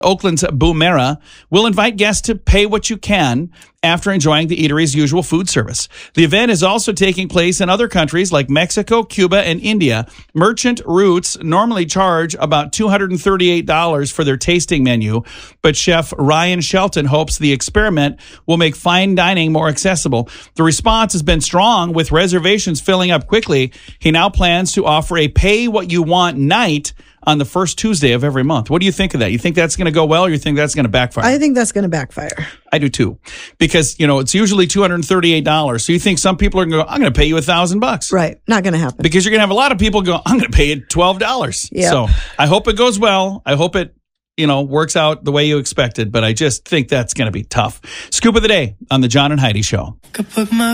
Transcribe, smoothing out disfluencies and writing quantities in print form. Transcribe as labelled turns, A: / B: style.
A: Oakland's Boomera will invite guests to pay what you can after enjoying the eatery's usual food service. The event is also taking place in other countries like Mexico, Cuba, and India. Merchant Roots normally charge about $238 for their tasting menu, but Chef Ryan Shelton hopes the experiment will make fine dining more accessible. The response has been strong, with reservations filling up quickly. He now plans to offer a pay-what-you-want night on the first Tuesday of every month. What do you think of that? You think that's going to go well, or you think that's going to backfire?
B: I think that's going to backfire.
A: I do too, because it's usually $238. So you think some people are going to go, I'm going to pay you $1,000.
B: Right. Not going to happen.
A: Because you're going to have a lot of people go, I'm going to pay you $12.
B: Yep.
A: So I hope it goes well. I hope it works out the way you expected, but I just think that's going to be tough. Scoop of the day on the John and Heidi Show.